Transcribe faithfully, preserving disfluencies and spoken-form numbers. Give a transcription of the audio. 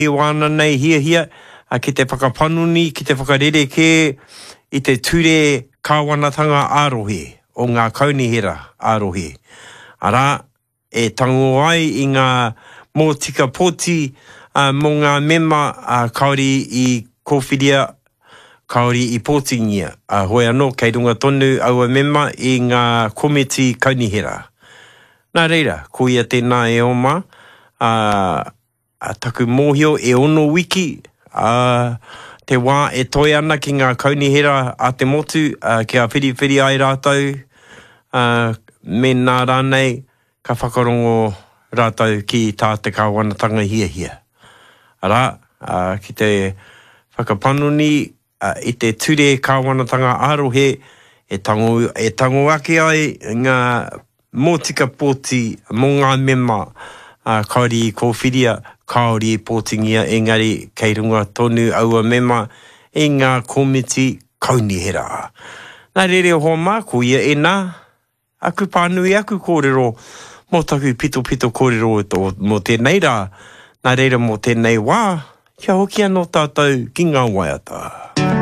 I wana nei hia hia, a ki te whakapanuni, ki te whakarere ke, i te ture kāwanatanga ārohe, o ngā kaunihera ārohe. Ara, e tango ai i ngā mōtika pōti, uh, mō ngā mema uh, kaori i kōwhiria, kaori i pōtingia. Uh, hoi anō, kei runga tonu aua mema i ngā komiti kaunihera. Nā reira, ko ia tēnā e oma, uh, a taku mōhio e ono wiki, uh, te wā e toi ana ki ngā kaunihera a te motu, uh, ki a whiri whiri ai rātou, uh, me nā rānei, ka whakarongo rātou ki tā te kāwanatanga hia hia. Ara, uh, ki te whakapanuni, uh, i te ture kāwanatanga ārohe, e tango, e tango ake ai ngā mōtika pōti mō ngā mema, uh, kaori i kōwhiria, kaori i pōtingia, engari kei runga tonu aua mema, e ngā komiti kaunihera. Nā rere hoa mā, ko ia e nā, aku pānui aku kōrero, mō taku pito pito kōrero tō, mō tēnei rā, nā reira mō tēnei wā, kia hoki anō tātou ki ngā waiata.